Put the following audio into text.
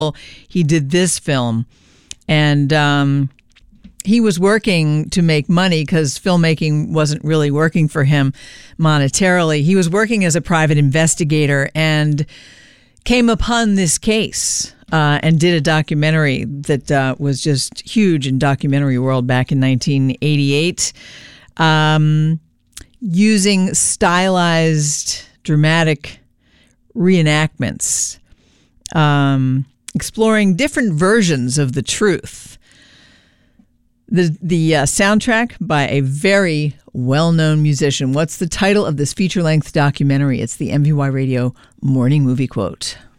he did this film. And he was working to make money because filmmaking wasn't really working for him monetarily. He was working as a private investigator and came upon this case and did a documentary that was just huge in documentary world back in 1988, using stylized, dramatic reenactments, exploring different versions of the truth. The soundtrack by a very well-known musician. What's the title of this feature-length documentary? It's the MVY Radio Morning Movie Quote.